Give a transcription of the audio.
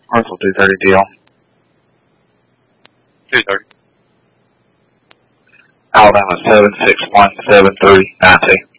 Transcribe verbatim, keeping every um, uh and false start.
Russell two thirty deal. two thirty. Alabama seven six one seven three nine two.